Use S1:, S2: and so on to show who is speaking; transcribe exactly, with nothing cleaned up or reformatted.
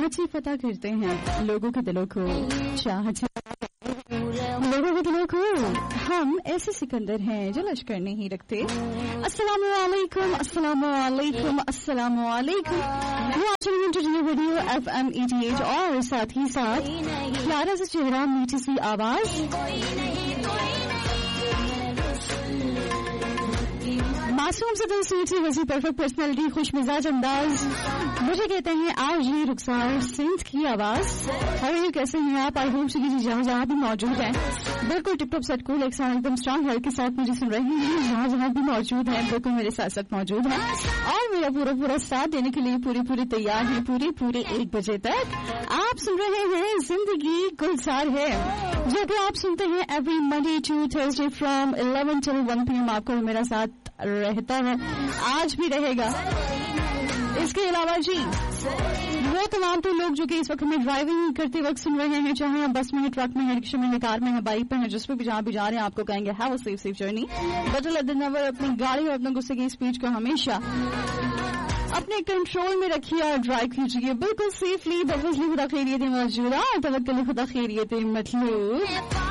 S1: चाहत से फतह करते हैं लोगों के दिलों को, चाहत से लोगों के दिलों को। हम ऐसे सिकंदर हैं जो लश्कर नहीं रखते। अस्सलामु अलैकुम, अस्सलामु अलैकुम, अस्सलामु अलैकुम। रेडियो एफ एम अठासी और साथ ही साथ प्यारा सा चेहरा, मीठी सी आवाज, मासूम से दिल, स्वीट सी हंसी, परफेक्ट पर्सनैलिटी, खुश मिजाज अंदाज, मुझे कहते हैं आज ये रुखसार सिंध की आवाज। और ये कैसे हैं आप? आई होप कि जहाँ जहाँ भी मौजूद हैं बिल्कुल टिप टॉप सेट कूल एक साथ एकदम स्ट्रांग हेल्थ के साथ मुझे सुन रहे हैं। जहाँ जहाँ भी मौजूद हैं बिल्कुल मेरे साथ साथ मौजूद हैं और मेरा पूरा पूरा साथ देने के लिए पूरी पूरी तैयार है। पूरे पूरे एक बजे तक आप सुन रहे हैं जिंदगी गुलजार है, जो कि आप सुनते हैं every Monday to Thursday from eleven till one P M. आपको मेरा साथ रहता है, आज भी रहेगा। इसके अलावा जी वो तमाम तो लोग जो कि इस वक्त हमें ड्राइविंग करते वक्त सुन रहे हैं, चाहे हम बस में है, ट्रक में है, रिक्शा में है, कार में है, बाइक पे है, जिस पे भी जहाँ भी जा रहे हैं आपको कहेंगे have a safe safe journey. But never अपनी गाड़ी और अपने गुस्से की स्पीड को हमेशा अपने कंट्रोल में रखिए और ड्राइव कीजिए बिल्कुल सेफली। बफजली खुदा खैरियत मौजूद और तवक्कल खुदा खैरियत मतलब।